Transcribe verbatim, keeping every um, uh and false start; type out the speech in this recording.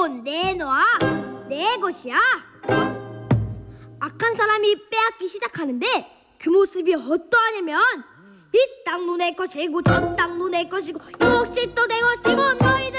손 내놔. 내 것이야. 악한 사람이 빼앗기 시작하는데 그 모습이 어떠하냐면 이 땅도 내 것이고 저 땅도 내 것이고 역시 또 내 것이고 너희